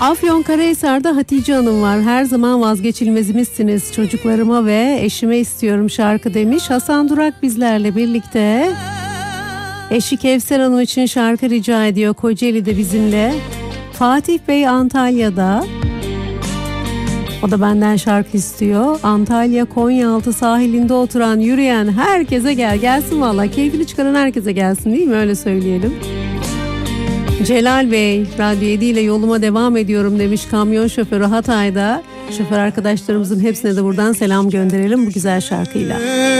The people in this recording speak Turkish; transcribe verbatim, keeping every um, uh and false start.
Afyonkarahisar'da Hatice Hanım var. Her zaman vazgeçilmezimizsiniz. Çocuklarıma ve eşime istiyorum şarkı demiş. Hasan Durak bizlerle birlikte. Eşi Kevser Hanım için şarkı rica ediyor. Kocaeli'de bizimle. Fatih Bey Antalya'da. O da benden şarkı istiyor. Antalya Konyaaltı sahilinde oturan, yürüyen herkese gel. Gelsin valla. Keyfini çıkaran herkese gelsin, değil mi? Öyle söyleyelim. Celal Bey, Radyo yedi ile yoluma devam ediyorum demiş, kamyon şoförü Hatay'da. Şoför arkadaşlarımızın hepsine de buradan selam gönderelim bu güzel şarkıyla.